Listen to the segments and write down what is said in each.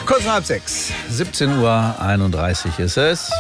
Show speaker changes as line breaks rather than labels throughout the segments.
Kurz nach 6. 17:31 Uhr ist es.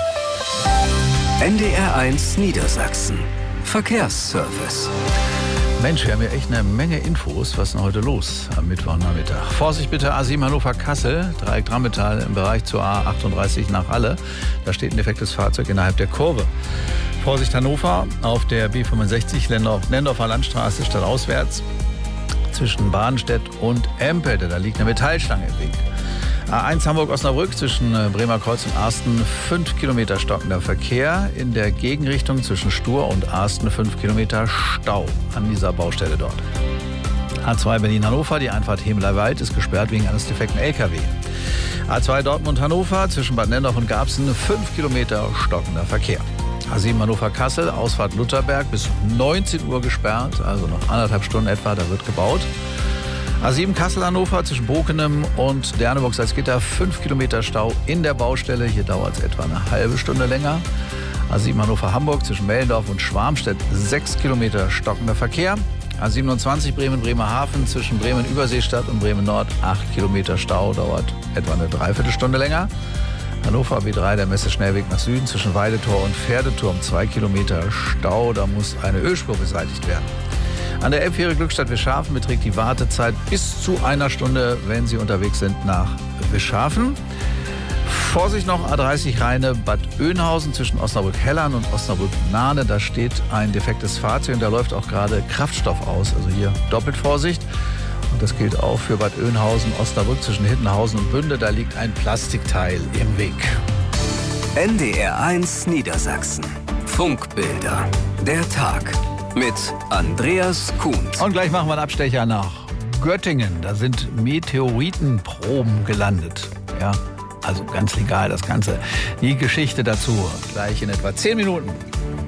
NDR1 Niedersachsen. Verkehrsservice.
Mensch, wir haben ja echt eine Menge Infos. Was ist denn heute los am Mittwochnachmittag? Vorsicht bitte, A7 Hannover-Kassel, Dreieck Drammental im Bereich zur A38 nach Halle. Da steht ein defektes Fahrzeug innerhalb der Kurve. Vorsicht Hannover auf der B65 Lendorfer Landstraße stadtauswärts zwischen Bahnstedt und Empelde. Da liegt eine Metallstange im Weg. A1 Hamburg-Osnabrück zwischen Bremer Kreuz und Arsten 5 Kilometer stockender Verkehr. In der Gegenrichtung zwischen Stur und Arsten 5 Kilometer Stau an dieser Baustelle dort. A2 Berlin-Hannover, die Einfahrt Hemelerwald ist gesperrt wegen eines defekten LKW. A2 Dortmund-Hannover zwischen Bad Nennendorf und Garbsen 5 Kilometer stockender Verkehr. A7 Hannover-Kassel, Ausfahrt Lutherberg bis 19 Uhr gesperrt, also noch 1,5 Stunden etwa, da wird gebaut. A7 Kassel-Hannover zwischen Bokenem und Derneburg-Salzgitter 5 Kilometer Stau in der Baustelle. Hier dauert es etwa eine halbe Stunde länger. A7 Hannover-Hamburg zwischen Mellendorf und Schwarmstedt 6 Kilometer stockender Verkehr. A27 Bremen-Bremerhaven zwischen Bremen-Überseestadt und Bremen-Nord 8 Kilometer Stau, dauert etwa eine Dreiviertelstunde länger. Hannover B3, der Messeschnellweg nach Süden zwischen Weidetor und Pferdeturm 2 Kilometer Stau, da muss eine Ölspur beseitigt werden. An der Elbfähre Glückstadt-Wischhafen beträgt die Wartezeit bis zu einer Stunde, wenn Sie unterwegs sind nach Wischhafen. Vorsicht noch, A30 Rheine Bad Oeynhausen zwischen Osnabrück-Hellern und Osnabrück-Nahne. Da steht ein defektes Fahrzeug und da läuft auch gerade Kraftstoff aus. Also hier doppelt Vorsicht. Und das gilt auch für Bad Oeynhausen, Osnabrück zwischen Hittenhausen und Bünde. Da liegt ein Plastikteil im Weg.
NDR1 Niedersachsen. Funkbilder. Der Tag. Mit Andreas Kuhns.
Und gleich machen wir einen Abstecher nach Göttingen. Da sind Meteoritenproben gelandet. Ja, also ganz legal das Ganze. Die Geschichte dazu gleich in etwa 10 Minuten.